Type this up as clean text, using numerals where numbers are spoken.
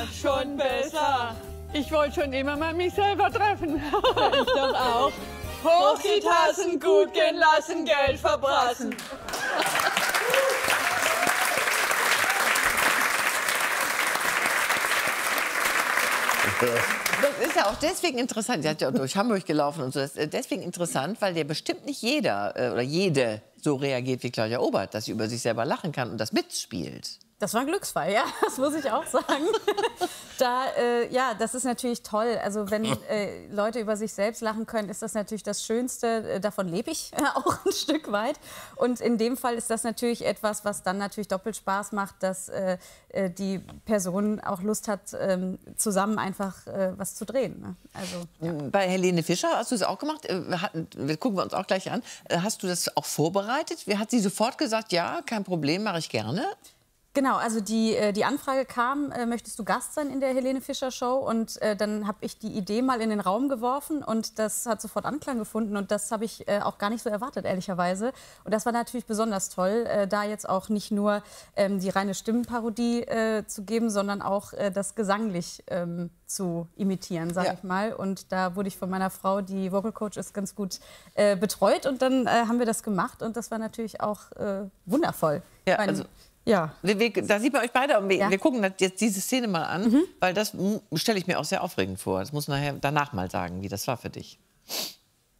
war schon besser. Ich wollte schon immer mal mich selber treffen. Ich doch auch. Hoch die Tassen, gut gehen lassen, Geld verbrassen. Das ist ja auch deswegen interessant. Sie hat ja auch durch Hamburg gelaufen und so. Das ist deswegen interessant, weil ja bestimmt nicht jeder oder jede so reagiert wie Claudia Obert, dass sie über sich selber lachen kann und das mitspielt. Das war ein Glücksfall, ja, das muss ich auch sagen. Ja, das ist natürlich toll. Also wenn Leute über sich selbst lachen können, ist das natürlich das Schönste. Davon lebe ich auch ein Stück weit. Und in dem Fall ist das natürlich etwas, was dann natürlich doppelt Spaß macht, dass die Person auch Lust hat, zusammen einfach was zu drehen. Ne? Also, ja. Bei Helene Fischer hast du es auch gemacht. Gucken wir uns auch gleich an. Hast du das auch vorbereitet? Hat sie sofort gesagt, ja, kein Problem, mache ich gerne? Genau, also die Anfrage kam, möchtest du Gast sein in der Helene Fischer Show? Und dann habe ich die Idee mal in den Raum geworfen und das hat sofort Anklang gefunden und das habe ich auch gar nicht so erwartet, ehrlicherweise. Und das war natürlich besonders toll, da jetzt auch nicht nur die reine Stimmenparodie zu geben, sondern auch das gesanglich zu imitieren, sage ich mal. Und da wurde ich von meiner Frau, die Vocal Coach ist, ganz gut betreut und dann haben wir das gemacht und das war natürlich auch wundervoll. Ja, also ja. Da sieht man euch beide. Wir gucken jetzt diese Szene mal an, weil das stelle ich mir auch sehr aufregend vor. Das muss nachher danach mal sagen, wie das war für dich.